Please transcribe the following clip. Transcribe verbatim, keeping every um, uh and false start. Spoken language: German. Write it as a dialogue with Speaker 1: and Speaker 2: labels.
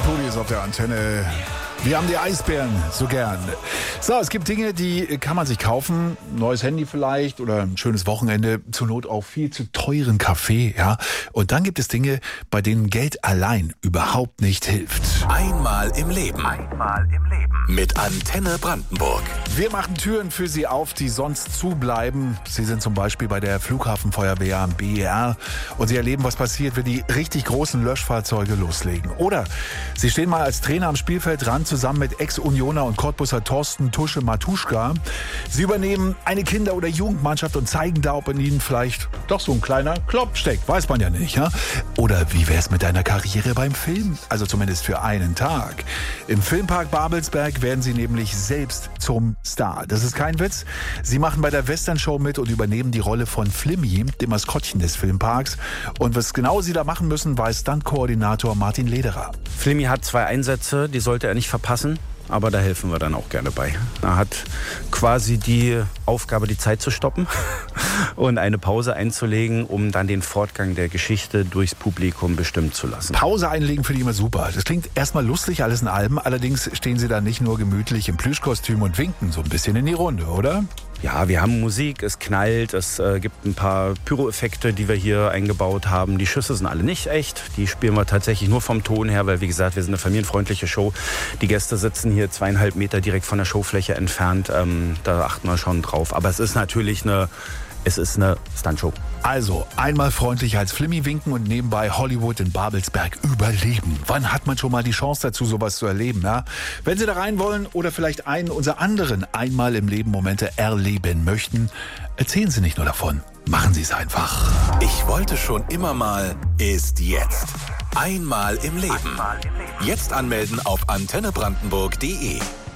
Speaker 1: Pudi ist auf der Antenne. Wir haben die Eisbären so gern. So, es gibt Dinge, die kann man sich kaufen. Neues Handy vielleicht oder ein schönes Wochenende. Zur Not auch viel zu teuren Kaffee, ja. Und dann gibt es Dinge, bei denen Geld allein überhaupt nicht hilft.
Speaker 2: Einmal im Leben. Einmal im Leben. Mit Antenne Brandenburg.
Speaker 1: Wir machen Türen für Sie auf, die sonst zubleiben. Sie sind zum Beispiel bei der Flughafenfeuerwehr B E R und Sie erleben, was passiert, wenn die richtig großen Löschfahrzeuge loslegen. Oder Sie stehen mal als Trainer am Spielfeldrand zusammen mit Ex-Unioner und Cottbusser Thorsten Tusche Matuschka. Sie übernehmen eine Kinder- oder Jugendmannschaft und zeigen da, ob in ihnen vielleicht doch so ein kleiner Klopp steckt. Weiß man ja nicht, ja? Oder wie wär's mit deiner Karriere beim Film? Also zumindest für einen Tag. Im Filmpark Babelsberg werden Sie nämlich selbst zum Star. Das ist kein Witz. Sie machen bei der Western-Show mit und übernehmen die Rolle von Flimmy, dem Maskottchen des Filmparks. Und was genau Sie da machen müssen, weiß Stunt-Koordinator Martin Lederer.
Speaker 3: Flimmy hat zwei Einsätze, die sollte er nicht verpassen, aber da helfen wir dann auch gerne bei. Er hat quasi die Aufgabe, die Zeit zu stoppen und eine Pause einzulegen, um dann den Fortgang der Geschichte durchs Publikum bestimmen zu lassen.
Speaker 1: Pause einlegen finde ich immer super. Das klingt erstmal lustig, alles in allem. Allerdings stehen Sie da nicht nur gemütlich im Plüschkostüm und winken so ein bisschen in die Runde, oder?
Speaker 3: Ja, wir haben Musik, es knallt, es äh, gibt ein paar Pyro-Effekte, die wir hier eingebaut haben. Die Schüsse sind alle nicht echt, die spielen wir tatsächlich nur vom Ton her, weil wie gesagt, wir sind eine familienfreundliche Show. Die Gäste sitzen hier zweieinhalb Meter direkt von der Showfläche entfernt, ähm, da achten wir schon drauf. Aber es ist natürlich eine, es ist eine Stuntshow.
Speaker 1: Also, einmal freundlich als Flimmy winken und nebenbei Hollywood in Babelsberg überleben. Wann hat man schon mal die Chance dazu, sowas zu erleben, ja? Wenn Sie da rein wollen oder vielleicht einen unserer anderen einmal im Leben Momente erleben möchten, erzählen Sie nicht nur davon, machen Sie es einfach.
Speaker 2: Ich wollte schon immer mal, ist jetzt. Einmal im Leben. Jetzt anmelden auf antenne brandenburg punkt de.